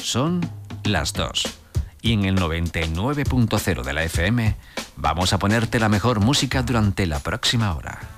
Son las 2. Y en el 99.0 de la FM vamos a ponerte la mejor música durante la próxima hora.